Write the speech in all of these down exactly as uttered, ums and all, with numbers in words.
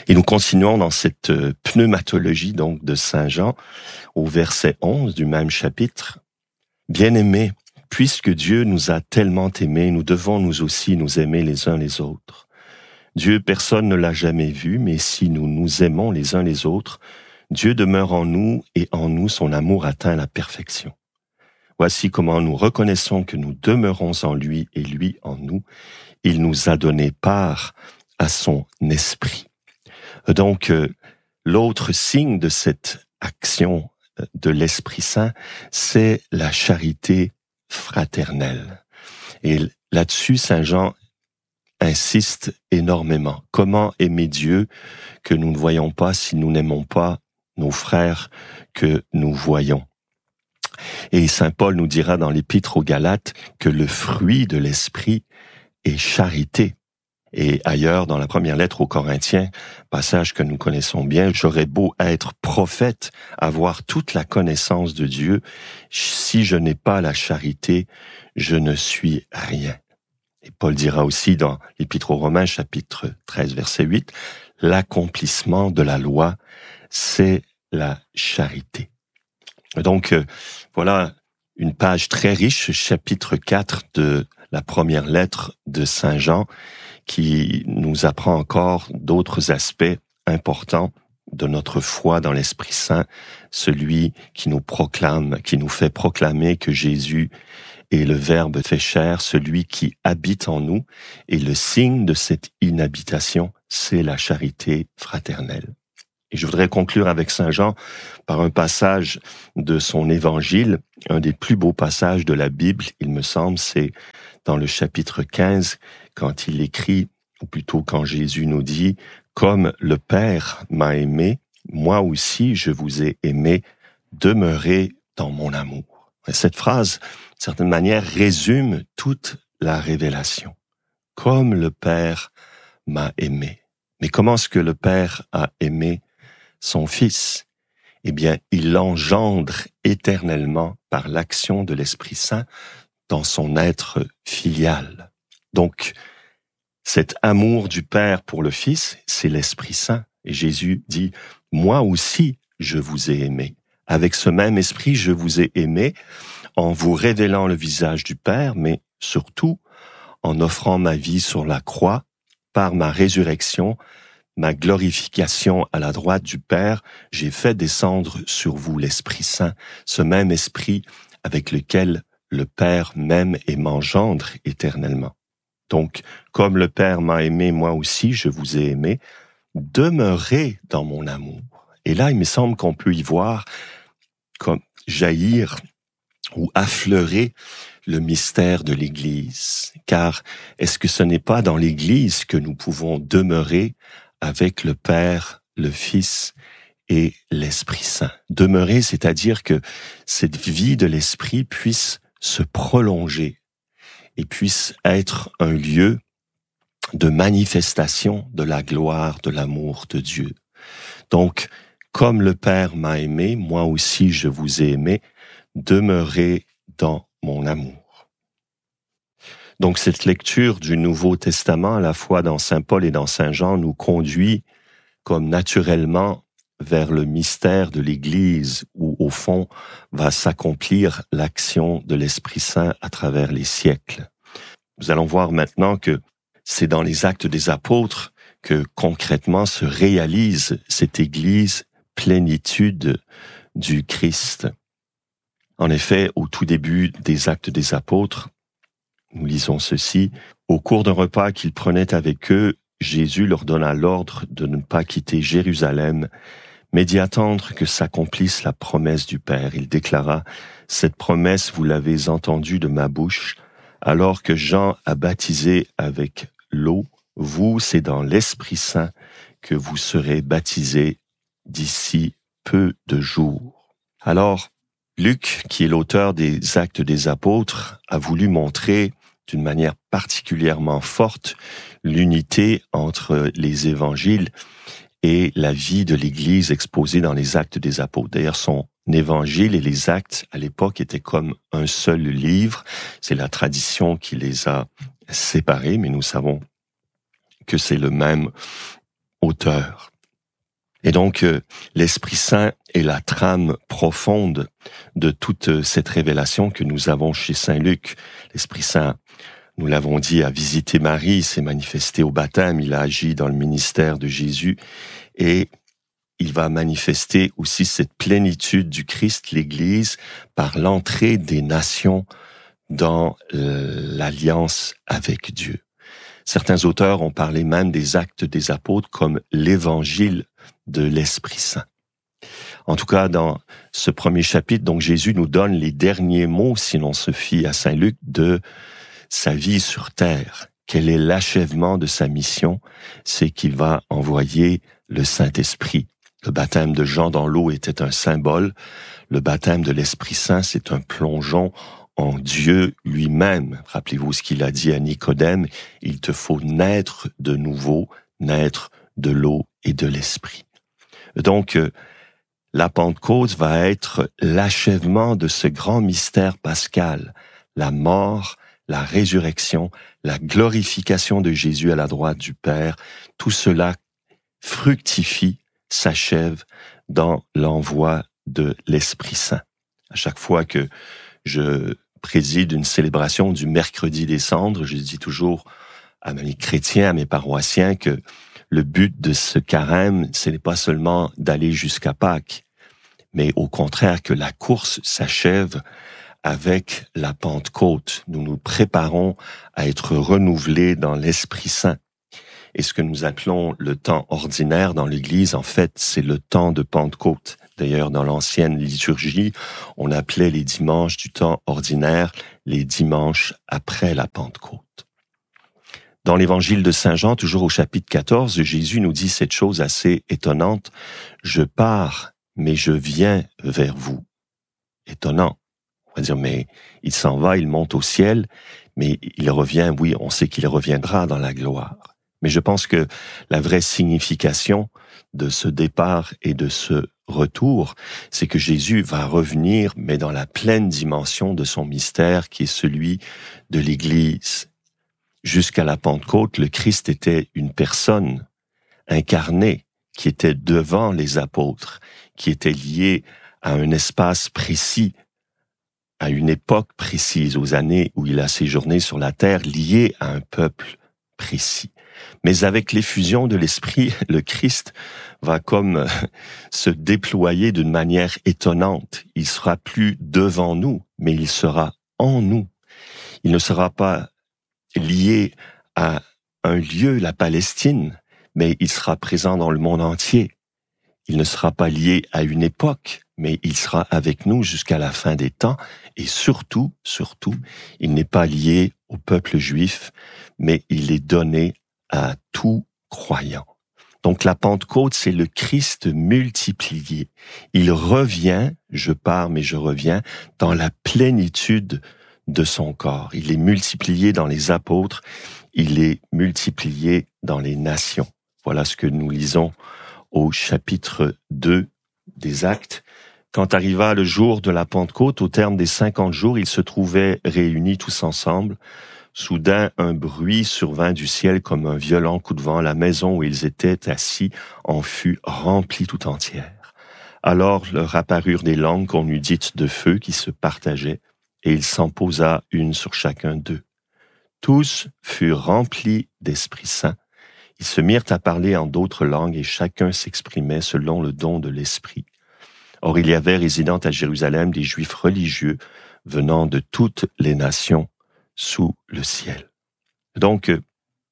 Et nous continuons dans cette pneumatologie donc de Saint Jean au verset onze du même chapitre. Bien-aimés, puisque Dieu nous a tellement aimés, nous devons nous aussi nous aimer les uns les autres. Dieu, personne ne l'a jamais vu, mais si nous nous aimons les uns les autres, Dieu demeure en nous et en nous son amour atteint la perfection. Voici comment nous reconnaissons que nous demeurons en lui et lui en nous. Il nous a donné part à son esprit. Donc, euh, l'autre signe de cette action de l'Esprit Saint, c'est la charité fraternelle. Et là-dessus, Saint Jean insiste énormément. Comment aimer Dieu que nous ne voyons pas si nous n'aimons pas nos frères que nous voyons? Et Saint Paul nous dira dans l'Épître aux Galates que le fruit de l'Esprit est charité. Et ailleurs, dans la première lettre aux Corinthiens, passage que nous connaissons bien, j'aurais beau être prophète, avoir toute la connaissance de Dieu, si je n'ai pas la charité, je ne suis rien. Et Paul dira aussi dans l'Épître aux Romains, chapitre treize, verset huit, l'accomplissement de la loi, c'est la charité. Donc, euh, voilà une page très riche, chapitre quatre de la première lettre de Saint Jean, qui nous apprend encore d'autres aspects importants de notre foi dans l'Esprit Saint, celui qui nous proclame, qui nous fait proclamer que Jésus est le Verbe fait chair, celui qui habite en nous, et le signe de cette inhabitation, c'est la charité fraternelle. Et je voudrais conclure avec Saint Jean par un passage de son évangile, un des plus beaux passages de la Bible, il me semble, c'est dans le chapitre quinze, quand il écrit, ou plutôt quand Jésus nous dit « Comme le Père m'a aimé, moi aussi je vous ai aimé, demeurez dans mon amour. » Cette phrase, d'une certaine manière, résume toute la révélation. « Comme le Père m'a aimé. » Mais comment est-ce que le Père a aimé son Fils? Eh bien, il l'engendre éternellement par l'action de l'Esprit Saint dans son être filial. Donc, cet amour du Père pour le Fils, c'est l'Esprit Saint. Et Jésus dit, moi aussi, je vous ai aimé. Avec ce même esprit, je vous ai aimé en vous révélant le visage du Père, mais surtout en offrant ma vie sur la croix par ma résurrection, ma glorification à la droite du Père, j'ai fait descendre sur vous l'Esprit Saint, ce même esprit avec lequel le Père m'aime et m'engendre éternellement. Donc, comme le Père m'a aimé, moi aussi, je vous ai aimé, demeurez dans mon amour. Et là, il me semble qu'on peut y voir comme jaillir ou affleurer le mystère de l'Église. Car est-ce que ce n'est pas dans l'Église que nous pouvons demeurer avec le Père, le Fils et l'Esprit Saint? Demeurer, c'est-à-dire que cette vie de l'Esprit puisse se prolonger et puisse être un lieu de manifestation de la gloire, de l'amour de Dieu. Donc, comme le Père m'a aimé, moi aussi je vous ai aimé, demeurez dans mon amour. Donc, cette lecture du Nouveau Testament, à la fois dans Saint Paul et dans Saint Jean, nous conduit comme naturellement vers le mystère de l'Église, où au fond va s'accomplir l'action de l'Esprit Saint à travers les siècles. Nous allons voir maintenant que c'est dans les Actes des Apôtres que concrètement se réalise cette Église plénitude du Christ. En effet, au tout début des Actes des Apôtres, nous lisons ceci, « Au cours d'un repas qu'ils prenaient avec eux, Jésus leur donna l'ordre de ne pas quitter Jérusalem, mais d'y attendre que s'accomplisse la promesse du Père. Il déclara, « Cette promesse, vous l'avez entendue de ma bouche, alors que Jean a baptisé avec l'eau, vous, c'est dans l'Esprit Saint que vous serez baptisés d'ici peu de jours. » Alors, Luc, qui est l'auteur des Actes des Apôtres, a voulu montrer d'une manière particulièrement forte l'unité entre les évangiles et la vie de l'Église exposée dans les Actes des Apôtres. D'ailleurs, son évangile et les Actes, à l'époque, étaient comme un seul livre. C'est la tradition qui les a séparés, mais nous savons que c'est le même auteur. Et donc, euh, l'Esprit Saint est la trame profonde de toute cette révélation que nous avons chez Saint Luc. L'Esprit Saint, nous l'avons dit, a visité Marie, s'est manifesté au baptême, il a agi dans le ministère de Jésus et il va manifester aussi cette plénitude du Christ, l'Église, par l'entrée des nations dans l'alliance avec Dieu. Certains auteurs ont parlé même des actes des apôtres comme l'évangile de l'Esprit Saint. En tout cas, dans ce premier chapitre, donc Jésus nous donne les derniers mots, si l'on se fie à Saint Luc, de sa vie sur terre. Quel est l'achèvement de sa mission? C'est qu'il va envoyer le Saint-Esprit. Le baptême de Jean dans l'eau était un symbole. Le baptême de l'Esprit Saint, c'est un plongeon en Dieu lui-même. Rappelez-vous ce qu'il a dit à Nicodème, il te faut naître de nouveau, naître de l'eau et de l'Esprit. Donc, la Pentecôte va être l'achèvement de ce grand mystère pascal, la mort, la résurrection, la glorification de Jésus à la droite du Père. Tout cela fructifie, s'achève dans l'envoi de l'Esprit Saint. À chaque fois que je préside une célébration du mercredi des cendres, je dis toujours à mes chrétiens, à mes paroissiens que le but de ce carême, ce n'est pas seulement d'aller jusqu'à Pâques, mais au contraire que la course s'achève avec la Pentecôte. Nous nous préparons à être renouvelés dans l'Esprit Saint. Et ce que nous appelons le temps ordinaire dans l'Église, en fait, c'est le temps de Pentecôte. D'ailleurs, dans l'ancienne liturgie, on appelait les dimanches du temps ordinaire les dimanches après la Pentecôte. Dans l'évangile de Saint Jean, toujours au chapitre quatorze, Jésus nous dit cette chose assez étonnante. « Je pars, mais je viens vers vous. » Étonnant. On va dire, mais il s'en va, il monte au ciel, mais il revient, oui, on sait qu'il reviendra dans la gloire. Mais je pense que la vraie signification de ce départ et de ce retour, c'est que Jésus va revenir, mais dans la pleine dimension de son mystère qui est celui de l'Église. Jusqu'à la Pentecôte, le Christ était une personne incarnée qui était devant les apôtres, qui était liée à un espace précis, à une époque précise, aux années où il a séjourné sur la terre, liée à un peuple précis. Mais avec l'effusion de l'Esprit, le Christ va comme se déployer d'une manière étonnante. Il sera plus devant nous, mais il sera en nous. Il ne sera pas lié à un lieu, la Palestine, mais il sera présent dans le monde entier. Il ne sera pas lié à une époque, mais il sera avec nous jusqu'à la fin des temps. Et surtout, surtout, il n'est pas lié au peuple juif, mais il est donné à tout croyant. Donc la Pentecôte, c'est le Christ multiplié. Il revient, je pars mais je reviens, dans la plénitude de son corps. Il est multiplié dans les apôtres, il est multiplié dans les nations. Voilà ce que nous lisons au chapitre deux des Actes. Quand arriva le jour de la Pentecôte, au terme des cinquante jours, ils se trouvaient réunis tous ensemble. Soudain, un bruit survint du ciel comme un violent coup de vent. La maison où ils étaient assis en fut remplie tout entière. Alors leur apparurent des langues qu'on eût dites de feu qui se partageaient, et il s'en posa une sur chacun d'eux. Tous furent remplis d'Esprit Saint. Ils se mirent à parler en d'autres langues et chacun s'exprimait selon le don de l'Esprit. Or il y avait résidant à Jérusalem des Juifs religieux venant de toutes les nations sous le ciel. Donc, euh,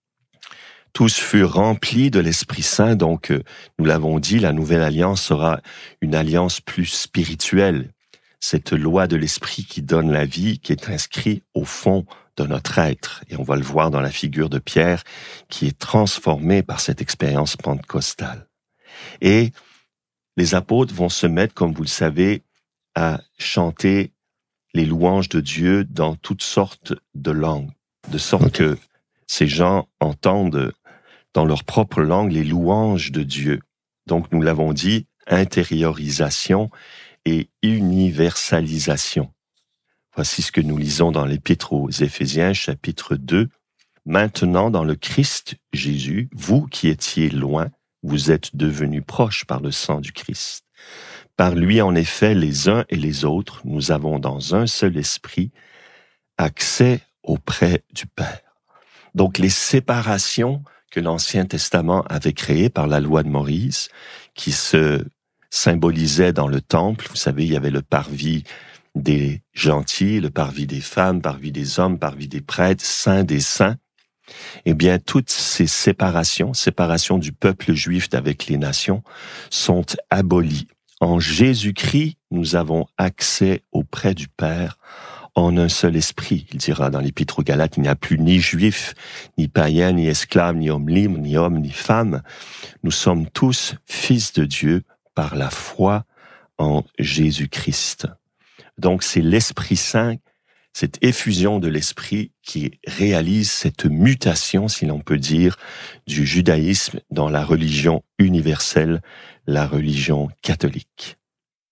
tous furent remplis de l'Esprit Saint. Donc, euh, nous l'avons dit, la nouvelle alliance sera une alliance plus spirituelle. Cette loi de l'Esprit qui donne la vie, qui est inscrite au fond de notre être. Et on va le voir dans la figure de Pierre, qui est transformé par cette expérience pentecostale. Et les apôtres vont se mettre, comme vous le savez, à chanter les louanges de Dieu dans toutes sortes de langues, de sorte okay. que ces gens entendent dans leur propre langue les louanges de Dieu. Donc, nous l'avons dit, intériorisation et universalisation. Voici ce que nous lisons dans l'Épître aux Éphésiens, chapitre deux. Maintenant, dans le Christ Jésus, vous qui étiez loin vous êtes devenus proches par le sang du Christ. Par lui, en effet, les uns et les autres, nous avons dans un seul esprit accès auprès du Père. Donc les séparations que l'Ancien Testament avait créées par la loi de Moïse, qui se symbolisaient dans le temple, vous savez, il y avait le parvis des gentils, le parvis des femmes, parvis des hommes, parvis des prêtres, saints des saints. Eh bien, toutes ces séparations, séparation du peuple juif d'avec les nations, sont abolies. En Jésus-Christ, nous avons accès auprès du Père en un seul esprit. Il dira dans l'Épître aux Galates, il n'y a plus ni juif, ni païen, ni esclave, ni homme libre, ni homme, ni femme. Nous sommes tous fils de Dieu par la foi en Jésus-Christ. Donc, c'est l'Esprit Saint, cette effusion de l'Esprit qui réalise cette mutation, si l'on peut dire, du judaïsme dans la religion universelle, la religion catholique.